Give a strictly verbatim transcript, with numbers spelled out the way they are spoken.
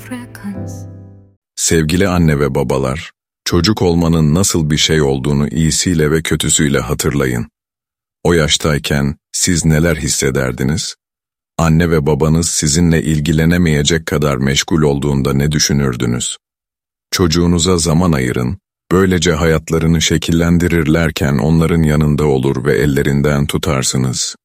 Sevgili anne ve babalar, çocuk olmanın nasıl bir şey olduğunu iyisiyle ve kötüsüyle hatırlayın. O yaştayken siz neler hissederdiniz? Anne ve babanız sizinle ilgilenemeyecek kadar meşgul olduğunda ne düşünürdünüz? Çocuğunuza zaman ayırın, böylece hayatlarını şekillendirirlerken onların yanında olur ve ellerinden tutarsınız.